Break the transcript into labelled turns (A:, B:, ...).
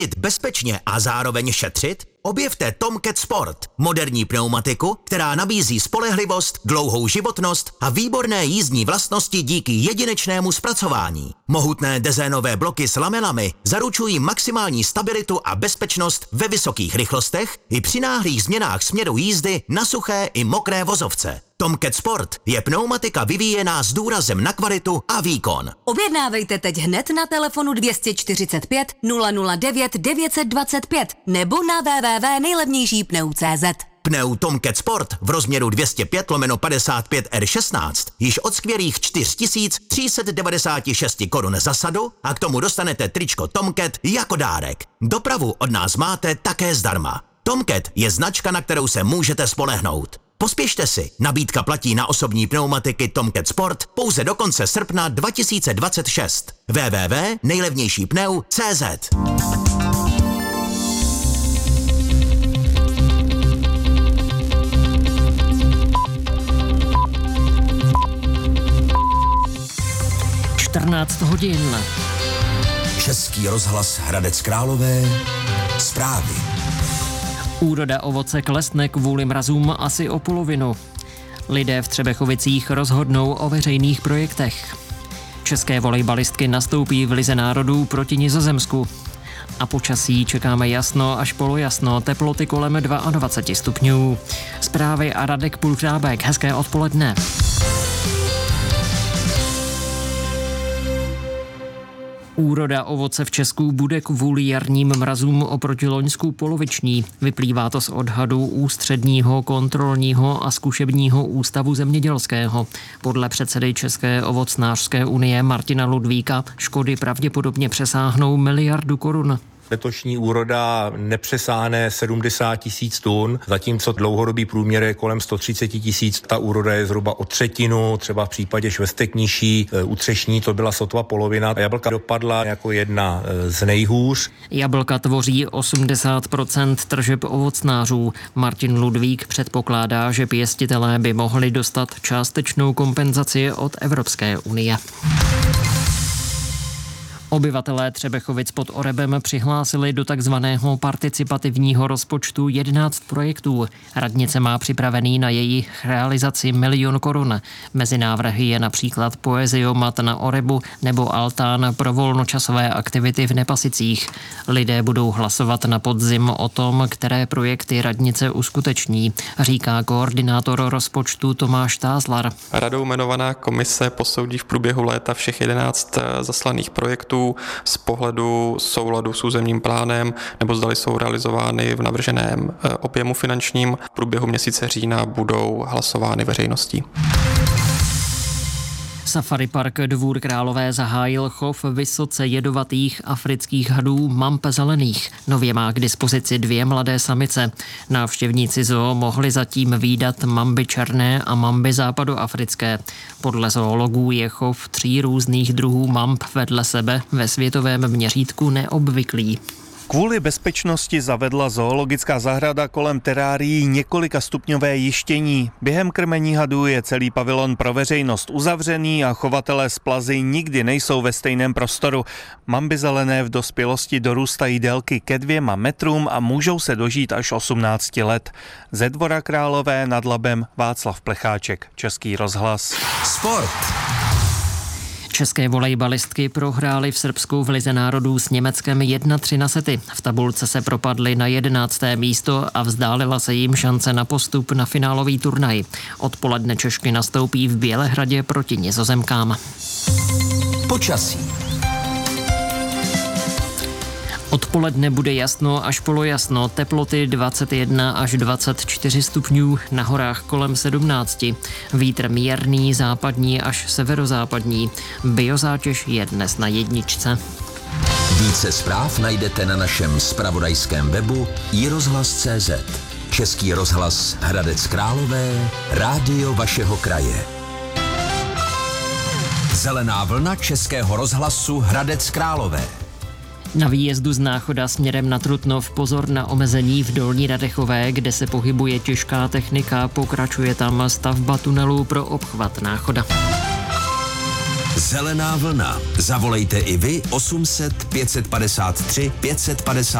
A: bezpečně a zároveň šetřit? Objevte Tomcat Sport, moderní pneumatiku, která nabízí spolehlivost, dlouhou životnost a výborné jízdní vlastnosti díky jedinečnému zpracování. Mohutné dezénové bloky s lamelami zaručují maximální stabilitu a bezpečnost ve vysokých rychlostech i při náhlých změnách směru jízdy na suché i mokré vozovce. Tomcat Sport je pneumatika vyvíjená s důrazem na kvalitu a výkon.
B: Objednávejte teď hned na telefonu 245 009 925 nebo na www.nejlevnějšípneu.cz.
A: Pneu Tomcat Sport v rozměru 205/55 R16 již od skvělých 4396 korun za sadu a k tomu dostanete tričko Tomcat jako dárek. Dopravu od nás máte také zdarma. Tomcat je značka, na kterou se můžete spolehnout. Pospěšte si, nabídka platí na osobní pneumatiky Tomcat Sport pouze do konce srpna 2026. www.nejlevnějšípneu.cz.
C: hodin.
A: Český rozhlas Hradec Králové. Zprávy.
C: Úroda ovoce klesne kvůli mrazům asi o polovinu. Lidé v Třebechovicích rozhodnou o veřejných projektech. České volejbalistky nastoupí v Lize národů proti Nizozemsku. A počasí čekáme jasno až polojasno, teploty kolem 22 stupňů. Zprávy a Radek Pulkrábek. Hezké odpoledne. Úroda ovoce v Česku bude kvůli jarním mrazům oproti loňsku poloviční. Vyplývá to z odhadu Ústředního kontrolního a zkušebního ústavu zemědělského. Podle předsedy České ovocnářské unie Martina Ludvíka škody pravděpodobně přesáhnou 1 miliardu korun.
D: Letošní úroda nepřesáhne 70 000 tun, zatímco dlouhodobý průměr je kolem 130 000. Ta úroda je zhruba o třetinu, třeba v případě švestek nižší, u třešní to byla sotva polovina. Jablka dopadla jako jedna z nejhůř.
C: Jablka tvoří 80% tržeb ovocnářů. Martin Ludvík předpokládá, že pěstitelé by mohli dostat částečnou kompenzaci od Evropské unie. Obyvatelé Třebechovic pod Orebem přihlásili do takzvaného participativního rozpočtu 11 projektů. Radnice má připravený na jejich realizaci 1 milion korun. Mezi návrhy je například poeziomat na Orebu nebo altán pro volnočasové aktivity v Nepasicích. Lidé budou hlasovat na podzim o tom, které projekty radnice uskuteční, říká koordinátor rozpočtu Tomáš Tázlar.
E: Radou jmenovaná komise posoudí v průběhu léta všech 11 zaslaných projektů z pohledu souladu s územním plánem nebo zdali jsou realizovány v navrženém objemu finančním. V průběhu měsíce října budou hlasovány veřejností.
C: Safari park Dvůr Králové zahájil chov vysoce jedovatých afrických hadů mamp zelených. Nově má k dispozici 2 mladé samice. Návštěvníci zoo mohli zatím vídat mamby černé a mamby západoafrické. Podle zoologů je chov 3 různých druhů mamp vedle sebe ve světovém měřítku neobvyklý.
F: Kvůli bezpečnosti zavedla zoologická zahrada kolem terárií několika stupňové jištění. Během krmení hadů je celý pavilon pro veřejnost uzavřený a chovatelé z Plazy nikdy nejsou ve stejném prostoru. Mamby zelené v dospělosti dorůstají délky ke 2 metrům a můžou se dožít až 18 let. Ze Dvora Králové nad Labem Václav Plecháček, Český rozhlas.
A: Sport.
C: České volejbalistky prohrály v Srbsku v Lize národů s Německem 1-3 na sety. V tabulce se propadly na 11. místo a vzdálila se jim šance na postup na finálový turnaj. Odpoledne Češky nastoupí v Bělehradě proti Nizozemkám.
A: Počasí.
C: Odpoledne bude jasno až polojasno, teploty 21 až 24 stupňů, na horách kolem 17. Vítr mírný, západní až severozápadní. Biozátěž je dnes na 1.
A: Více zpráv najdete na našem zpravodajském webu iRozhlas.cz. Český rozhlas Hradec Králové, rádio vašeho kraje. Zelená vlna Českého rozhlasu Hradec Králové.
C: Na výjezdu z Náchoda směrem na Trutnov pozor na omezení v Dolní Radechové, kde se pohybuje těžká technika, pokračuje tam stavba tunelu pro obchvat Náchoda.
G: Zelená vlna. Zavolejte i vy 800 553 550